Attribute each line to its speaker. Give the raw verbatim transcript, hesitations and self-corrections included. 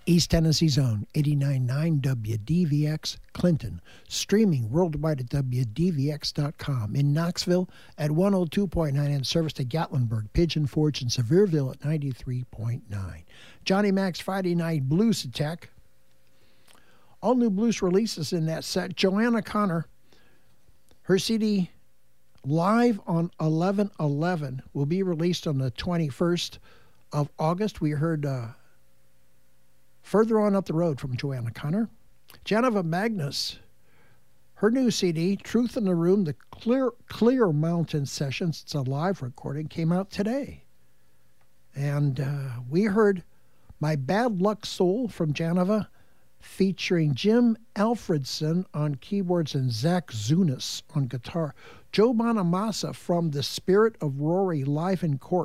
Speaker 1: East Tennessee's own eighty-nine point nine W D V X Clinton, streaming worldwide at W D V X dot com. In Knoxville at one oh two point nine and service to Gatlinburg, Pigeon Forge, and Sevierville at ninety-three point nine. Johnny Mac's Friday Night Blues Attack. All new blues releases in that set. Joanna Connor, her C D Live on eleven eleven will be released on the twenty-first of August. We heard uh, Further On Up the Road from Joanna Connor. Geneva Magnus, her new C D, Truth in the Room, the Clear Clear Mountain Sessions, it's a live recording, came out today. And uh, we heard My Bad Luck Soul from Geneva, featuring Jim Alfredson on keyboards and Zach Zunis on guitar. Joe Bonamassa from The Spirit of Rory live in Cork.